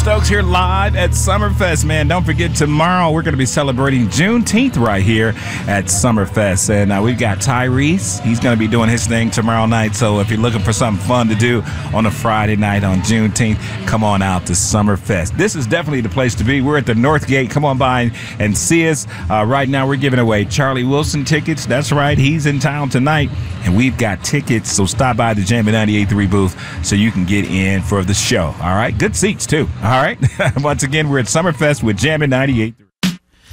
Stokes here live at Summerfest, man. Don't forget, tomorrow we're going to be celebrating Juneteenth right here at Summerfest. And we've got Tyrese. He's going to be doing his thing tomorrow night. So if you're looking for something fun to do on a Friday night on Juneteenth, come on out to Summerfest. This is definitely the place to be. We're at the North Gate. Come on by and see us. Right now we're giving away Charlie Wilson tickets. That's right. He's in town tonight. And we've got tickets. So stop by the Jammin' 98.3 booth so you can get in for the show. All right. Good seats, too. All right. Once again, we're at Summerfest with Jammin' 98.3.